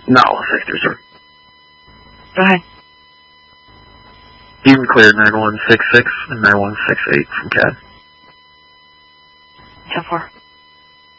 No, 6-3, sir. Go ahead. Even clear 9166 and 9168 from CAD. 10-4.